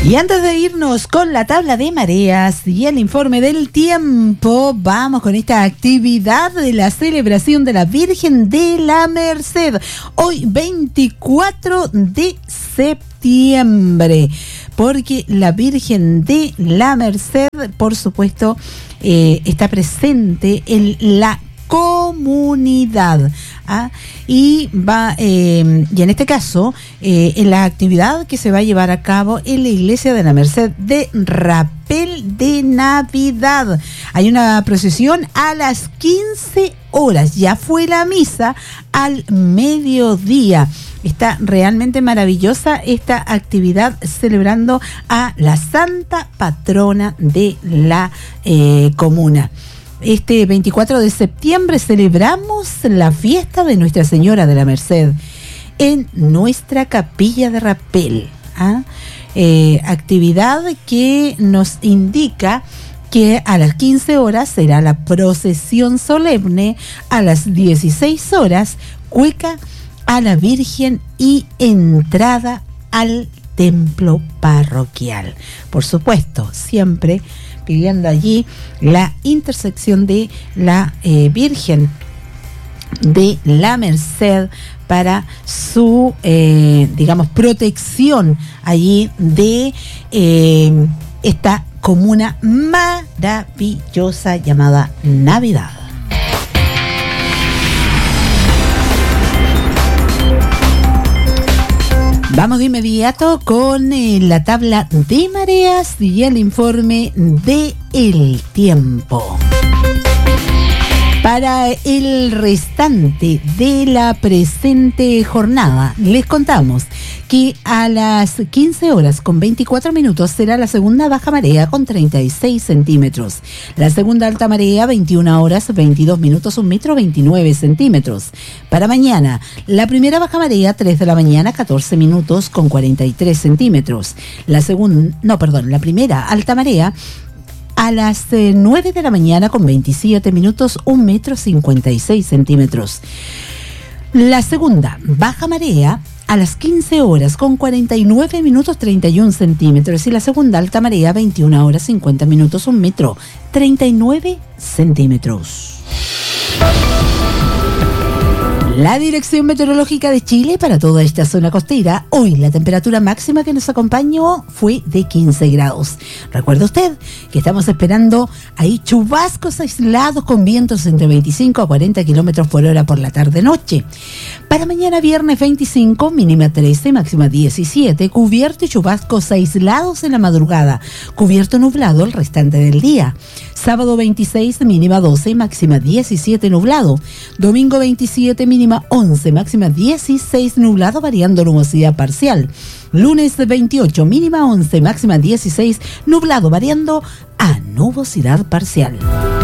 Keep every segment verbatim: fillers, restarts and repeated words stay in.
Y antes de irnos con la tabla de mareas y el informe del tiempo, vamos con esta actividad de la celebración de la Virgen de la Merced. Hoy veinticuatro de septiembre, porque la Virgen de la Merced, por supuesto, eh, está presente en la comunidad. ¿ah? Y va eh, y en este caso eh, en la actividad que se va a llevar a cabo en la Iglesia de la Merced de Rapel de Navidad. Hay una procesión a las quince horas. Ya fue la misa al mediodía. Está realmente maravillosa esta actividad celebrando a la Santa Patrona de la eh, comuna. Este veinticuatro de septiembre celebramos la fiesta de Nuestra Señora de la Merced en nuestra capilla de Rapel. ¿ah? Eh, actividad que nos indica que a las quince horas será la procesión solemne, a las dieciséis horas cueca a la Virgen y entrada al templo parroquial. Por supuesto, siempre pidiendo allí la intersección de la eh, Virgen de la Merced para su, eh, digamos, protección allí de eh, esta comuna maravillosa llamada Navidad. Vamos de inmediato con eh, la tabla de mareas y el informe de el tiempo. Para el restante de la presente jornada, les contamos que a las quince horas con veinticuatro minutos será la segunda baja marea con treinta y seis centímetros. La segunda alta marea, veintiuna horas veintidós minutos, un metro veintinueve centímetros. Para mañana, la primera baja marea, tres de la mañana, catorce minutos con cuarenta y tres centímetros. La segunda, no, perdón, la primera alta marea, a las eh, nueve de la mañana con veintisiete minutos, un metro cincuenta y seis centímetros. La segunda baja marea a las quince horas con cuarenta y nueve minutos, treinta y un centímetros. Y la segunda alta marea, veintiuna horas cincuenta minutos, un metro treinta y nueve centímetros. La Dirección Meteorológica de Chile para toda esta zona costera. Hoy la temperatura máxima que nos acompañó fue de quince grados. Recuerde usted que estamos esperando ahí chubascos aislados con vientos entre veinticinco a cuarenta kilómetros por hora por la tarde-noche. Para mañana viernes veinticinco, mínima trece, máxima diecisiete, cubierto y chubascos aislados en la madrugada, cubierto nublado el restante del día. Sábado veintiséis, mínima doce, máxima diecisiete, nublado. Domingo veintisiete, mínima once, máxima dieciséis, nublado, variando nubosidad parcial. Lunes veintiocho, mínima once, máxima dieciséis, nublado, variando a nubosidad parcial.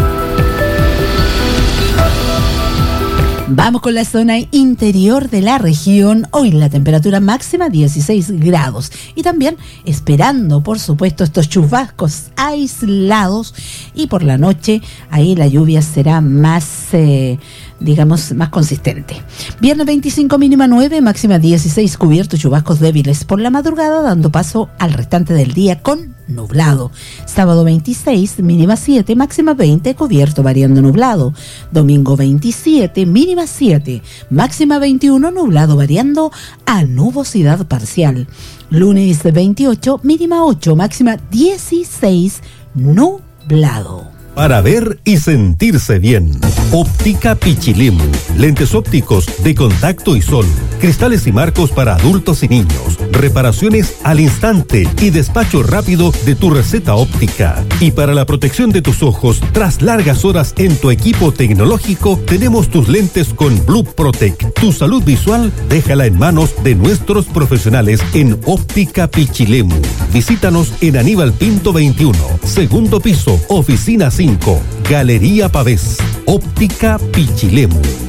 Vamos con la zona interior de la región. Hoy la temperatura máxima dieciséis grados. Y también esperando, por supuesto, estos chubascos aislados. Y por la noche, ahí la lluvia será más, eh, digamos, más consistente. Viernes veinticinco, mínima nueve, máxima dieciséis, cubierto, chubascos débiles por la madrugada, dando paso al restante del día con nublado. Sábado veintiséis, mínima siete, máxima veinte, cubierto, variando nublado. Domingo veintisiete, mínima siete, máxima veintiuno, nublado, variando a nubosidad parcial. Lunes veintiocho, mínima ocho, máxima dieciséis, nublado. Para ver y sentirse bien. Óptica Pichilemu. Lentes ópticos de contacto y sol. Cristales y marcos para adultos y niños. Reparaciones al instante y despacho rápido de tu receta óptica. Y para la protección de tus ojos, tras largas horas en tu equipo tecnológico, tenemos tus lentes con Blue Protect. Tu salud visual, déjala en manos de nuestros profesionales en Óptica Pichilemu. Visítanos en Aníbal Pinto veintiuno, segundo piso, oficina cinco, Galería Pavés. Óptica Pichilemu.